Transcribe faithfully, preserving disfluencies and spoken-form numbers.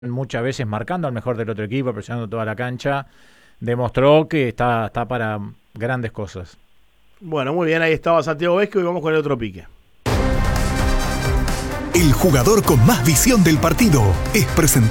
muchas veces marcando al mejor del otro equipo, presionando toda la cancha, demostró que está, está para grandes cosas. Bueno, muy bien, ahí estaba Santiago Vesco y vamos con el otro pique. El jugador con más visión del partido es presentado